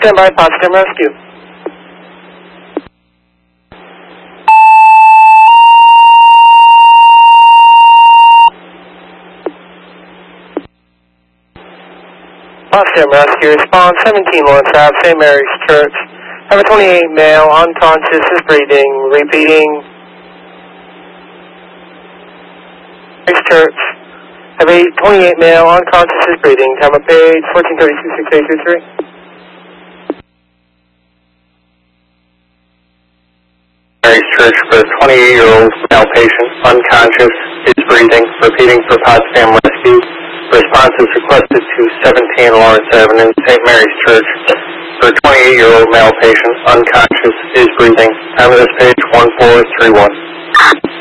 Stand by, Potsdam Rescue. Potsdam Rescue, response 17 Lawrence Ave, St. Mary's Church. Have a 28 male, unconscious, is breathing, repeating. Mary's Church. Have a 28 male, unconscious, is breathing. Time of page 1432-6823. Mary's Church for a 28-year-old male patient, unconscious, is breathing, repeating for Potsdam Rescue. Response is requested to 17 Lawrence Avenue, St. Mary's Church, for a 28-year-old male patient, unconscious, is breathing. Time of this page 1431.